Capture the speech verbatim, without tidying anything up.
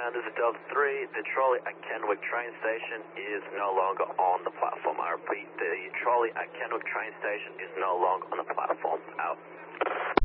command, this is Delta three. The trolley at Kenwick train station is no longer on the platform. I repeat, the trolley at Kenwick train station is no longer on the platform. Out.